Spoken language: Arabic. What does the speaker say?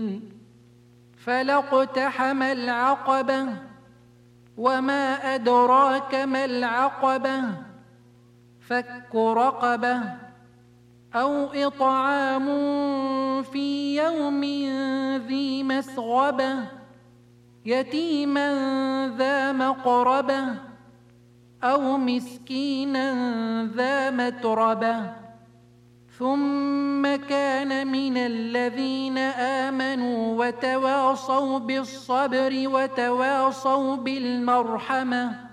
فلا اقتحم العقبة وما أدراك ما العقبة فك رقبة أو إطعام في يوم ذي مسغبة يتيما ذا مقربة أو مسكينا ذا متربة ثم كان من الذين آمنوا وتواصوا بالصبر وتواصوا بالمرحمة